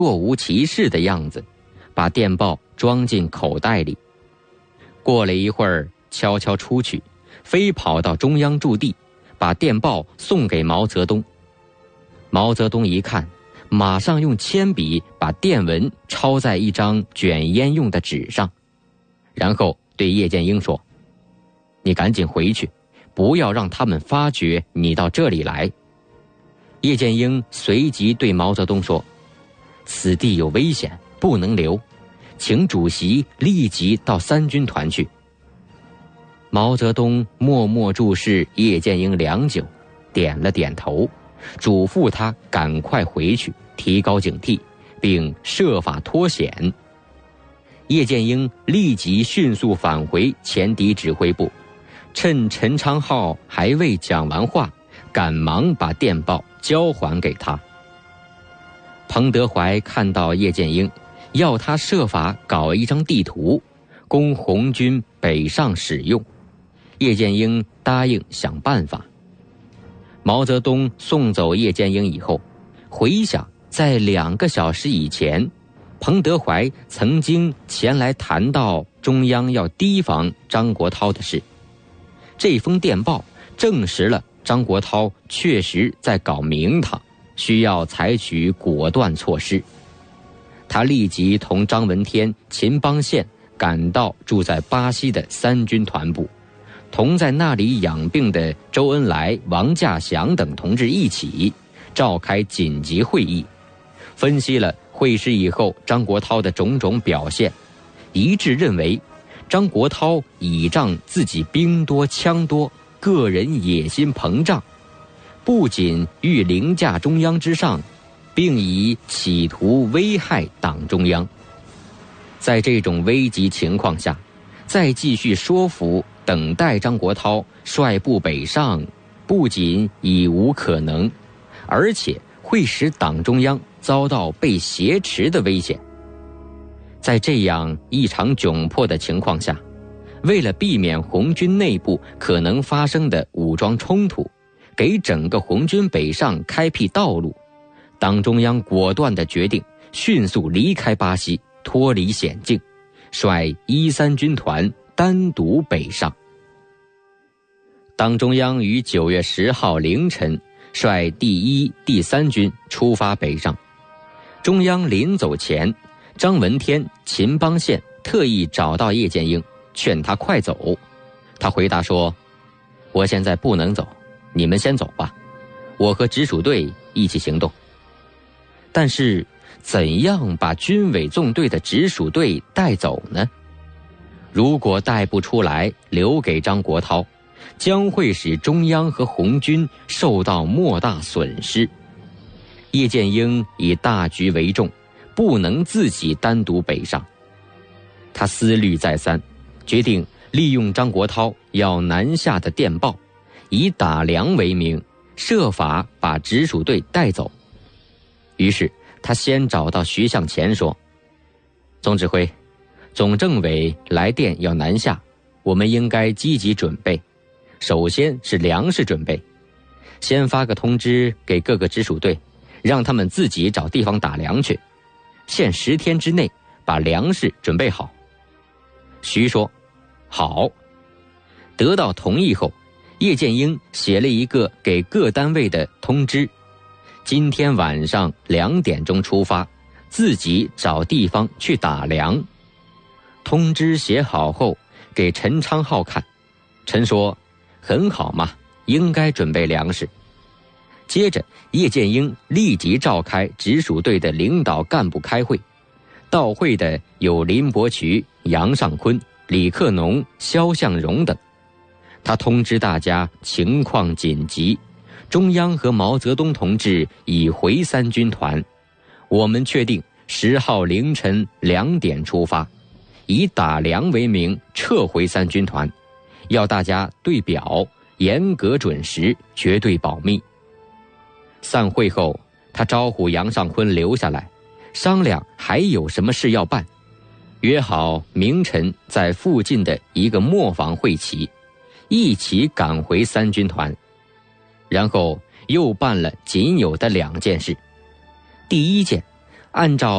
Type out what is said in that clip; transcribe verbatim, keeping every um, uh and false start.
若无其事的样子，把电报装进口袋里。过了一会儿，悄悄出去，飞跑到中央驻地，把电报送给毛泽东。毛泽东一看，马上用铅笔把电文抄在一张卷烟用的纸上，然后对叶剑英说：“你赶紧回去，不要让他们发觉你到这里来。”叶剑英随即对毛泽东说：“此地有危险，不能留，请主席立即到三军团去。”毛泽东默默注视叶剑英良久，点了点头，嘱咐他赶快回去，提高警惕，并设法脱险。叶剑英立即迅速返回前敌指挥部，趁陈昌浩还未讲完话，赶忙把电报交还给他。彭德怀看到叶剑英，要他设法搞一张地图，供红军北上使用。叶剑英答应想办法。毛泽东送走叶剑英以后，回想在两个小时以前，彭德怀曾经前来谈到中央要提防张国焘的事。这封电报证实了张国焘确实在搞名堂，需要采取果断措施。他立即同张闻天、秦邦宪赶到住在巴西的三军团部，同在那里养病的周恩来、王稼祥等同志一起召开紧急会议，分析了会师以后张国焘的种种表现，一致认为张国焘倚仗自己兵多枪多，个人野心膨胀，不仅欲凌驾中央之上，并以企图危害党中央。在这种危急情况下，再继续说服等待张国焘率部北上，不仅已无可能，而且会使党中央遭到被挟持的危险。在这样异常窘迫的情况下，为了避免红军内部可能发生的武装冲突，给整个红军北上开辟道路，党中央果断地决定迅速离开巴西，脱离险境，率一三军团单独北上。党中央于九月十号凌晨率第一、第三军出发北上。中央临走前，张闻天、秦邦宪特意找到叶剑英，劝他快走。他回答说：“我现在不能走，你们先走吧，我和直属队一起行动。”但是怎样把军委纵队的直属队带走呢？如果带不出来，留给张国焘，将会使中央和红军受到莫大损失。叶剑英以大局为重，不能自己单独北上。他思虑再三，决定利用张国焘要南下的电报，以打粮为名，设法把直属队带走。于是他先找到徐向前说：“总指挥，总政委来电要南下，我们应该积极准备。首先是粮食准备，先发个通知给各个直属队，让他们自己找地方打粮去，限十天之内把粮食准备好。”徐说：“好。”得到同意后，叶剑英写了一个给各单位的通知，今天晚上两点钟出发，自己找地方去打粮。通知写好后给陈昌浩看，陈说：“很好嘛，应该准备粮食。”接着叶剑英立即召开直属队的领导干部开会，到会的有林伯渠、杨尚昆、李克农、肖向荣等。他通知大家情况紧急，中央和毛泽东同志已回三军团，我们确定十号凌晨两点出发，以打粮为名撤回三军团，要大家对表，严格准时，绝对保密。散会后，他招呼杨尚昆留下来，商量还有什么事要办，约好明晨在附近的一个磨坊会齐，一起赶回三军团。然后又办了仅有的两件事。第一件，按照